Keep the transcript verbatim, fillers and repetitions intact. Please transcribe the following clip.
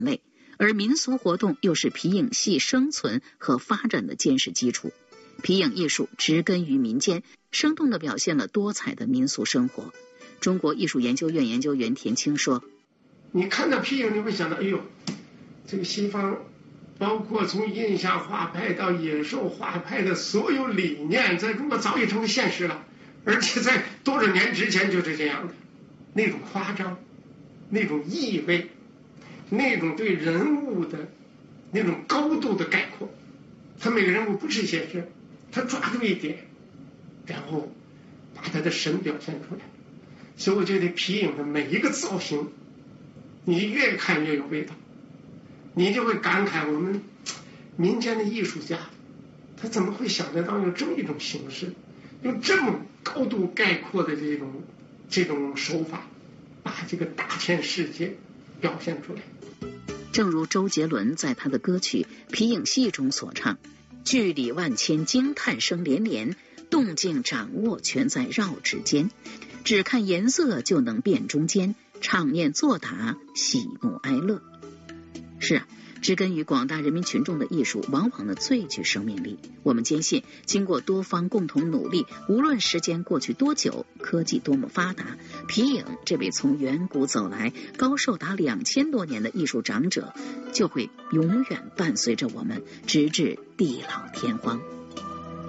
类，而民俗活动又是皮影戏生存和发展的坚实基础。皮影艺术植根于民间，生动地表现了多彩的民俗生活。中国艺术研究院研究员田青说： 你看到皮影，你会想到，哎呦，这个西方包括从印象画派到野兽画派的所有理念，在中国早已成为现实了，而且在多少年之前就是这样的。那种夸张，那种意味，那种对人物的那种高度的概括，他每个人物不是写实，他抓住一点，然后把他的神表现出来。所以我觉得皮影的每一个造型，你越看越有味道，你就会感慨我们民间的艺术家，他怎么会想得到用这么一种形式，用这么高度概括的这种这种手法，把这个大千世界表现出来。 正如周杰伦在他的歌曲《皮影戏》中所唱：句里万千惊叹声连连，动静掌握全在绕指间，只看颜色就能辨中间，场面作答喜怒哀乐。是啊，植根于广大人民群众的艺术往往呢最具生命力。我们坚信，经过多方共同努力，无论时间过去多久，科技多么发达，皮影这位从远古走来高寿达两千多年的艺术长者，就会永远伴随着我们，直至地老天荒。